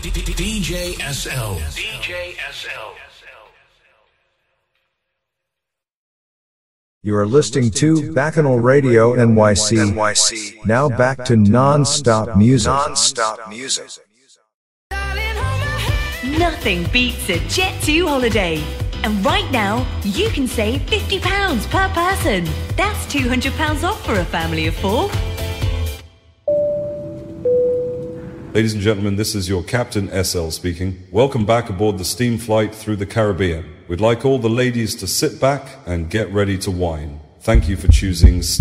DJ SL. DJ SL. You are listening to Bacchanal Radio NYC. Now back to non-stop music. Non-stop music. Nothing beats a Jet2 holiday. And right now, you can save £50 per person. That's £200 off for a family of 4. Ladies and gentlemen, this is your Captain SL speaking. Welcome back aboard the steam flight through the Caribbean. We'd like all the ladies to sit back and get ready to wine. Thank you for choosing